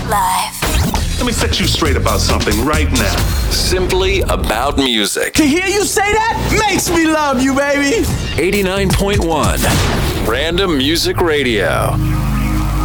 Live. Let me set you straight about something right now. Simply about music. To hear you say that makes me love you, baby. 89.1 Random Music Radio.